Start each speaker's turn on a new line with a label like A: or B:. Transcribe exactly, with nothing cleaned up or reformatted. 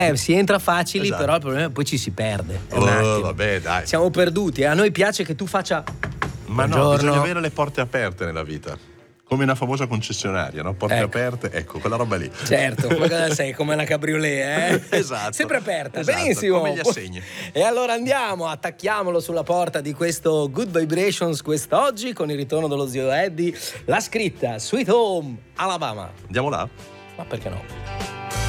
A: Eh, si entra facili,
B: Esatto.
A: però il problema è che poi ci si perde. È un
B: Oh,
A: attimo.
B: vabbè, dai.
A: Siamo perduti. A noi piace che tu faccia.
B: Ma no,
A: Buongiorno.
B: bisogna avere le porte aperte nella vita. Come una famosa concessionaria, no? Porte
A: Ecco.
B: aperte, ecco, quella roba lì.
A: Certo, come cosa sei? Come una cabriolet, eh?
B: Esatto.
A: Sempre aperta,
B: Esatto,
A: benissimo.
B: come gli assegni.
A: E allora andiamo, attacchiamolo sulla porta di questo Good Vibrations quest'oggi con il ritorno dello zio Eddie. La scritta Sweet Home Alabama.
B: Andiamo là?
A: Ma perché no?